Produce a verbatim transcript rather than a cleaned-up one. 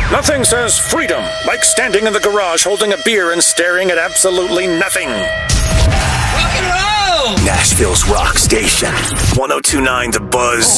Nothing says freedom like standing in the garage holding a beer and staring at absolutely nothing. Rock and roll! Nashville's rock station. one oh two point nine The Buzz.